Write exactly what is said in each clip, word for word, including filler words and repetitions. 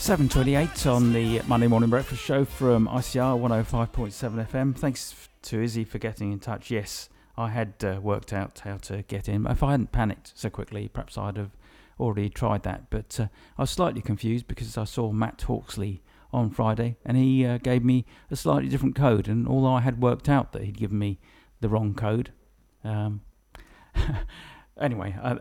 seven twenty-eight on the Monday Morning Breakfast Show from I C R one oh five point seven F M. Thanks to Izzy for getting in touch. Yes, I had uh, worked out how to get in. If I hadn't panicked so quickly, perhaps I'd have already tried that. But uh, I was slightly confused because I saw Matt Hawksley on Friday and he uh, gave me a slightly different code. And although I had worked out that he'd given me the wrong code, um, anyway, I,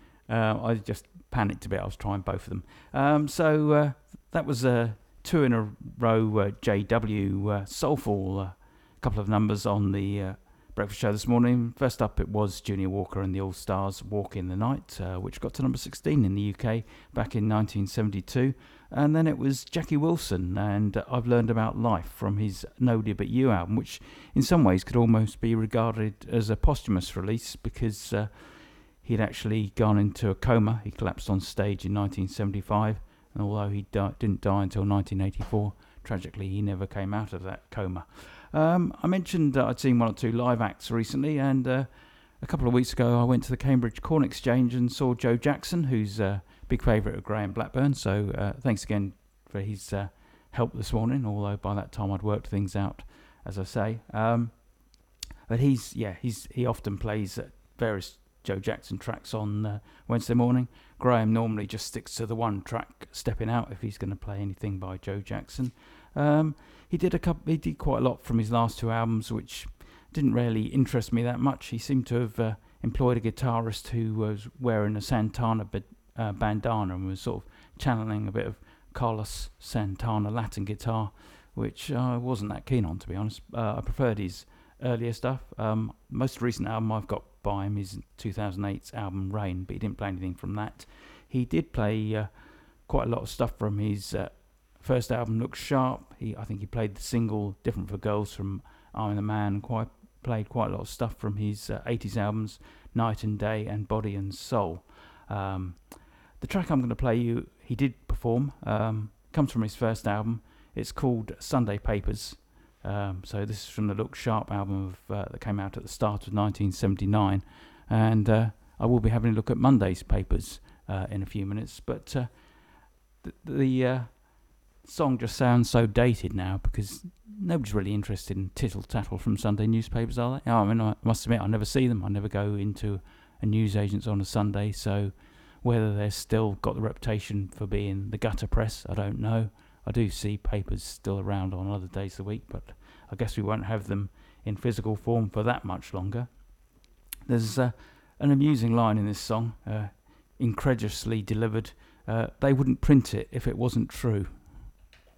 uh, I just panicked a bit. I was trying both of them. Um, so uh, that was uh, two in a row uh, J W uh, Soulful, a uh, couple of numbers on the uh, breakfast show this morning. First up, it was Junior Walker and the All Stars, Walk in the Night, uh, which got to number sixteen in the U K back in nineteen seventy-two. And then it was Jackie Wilson and uh, I've Learned About Life from his Nobody But You album, which in some ways could almost be regarded as a posthumous release because uh, he'd actually gone into a coma. He collapsed on stage in nineteen seventy-five, and although he di- didn't die until nineteen eighty-four, tragically he never came out of that coma. Um, I mentioned that I'd seen one or two live acts recently, and uh, a couple of weeks ago I went to the Cambridge Corn Exchange and saw Joe Jackson, who's a big favourite of Graham Blackburn, so uh, thanks again for his uh, help this morning, although by that time I'd worked things out, as I say. Um, but he's, yeah, he's he often plays at various Joe Jackson tracks on uh, Wednesday morning. Graham normally just sticks to the one track, Stepping Out, if he's going to play anything by Joe Jackson. Um, he did a couple. He did quite a lot from his last two albums, which didn't really interest me that much. He seemed to have uh, employed a guitarist who was wearing a Santana ba- uh, bandana and was sort of channeling a bit of Carlos Santana Latin guitar, which I wasn't that keen on, to be honest. Uh, I preferred his earlier stuff. Um, most recent album I've got by him is two thousand eight's album Rain, but he didn't play anything from that. He did play uh, quite a lot of stuff from his uh, first album, Look Sharp. He, I think he played the single Different for Girls from I'm the Man, quite played quite a lot of stuff from his uh, eighties albums, Night and Day and Body and Soul. Um, the track I'm going to play you, he did perform, um, comes from his first album. It's called Sunday Papers. Um, so this is from the Look Sharp album of, uh, that came out at the start of nineteen seventy-nine, and uh, I will be having a look at Monday's papers uh, in a few minutes. But uh, the, the uh, song just sounds so dated now because nobody's really interested in tittle tattle from Sunday newspapers, are they? Oh, I mean, I must admit I never see them. I never go into a newsagent's on a Sunday, so whether they're still got the reputation for being the gutter press, I don't know. I do see papers still around on other days of the week, but I guess we won't have them in physical form for that much longer. There's uh, an amusing line in this song, uh, incredulously delivered. Uh, they wouldn't print it if it wasn't true.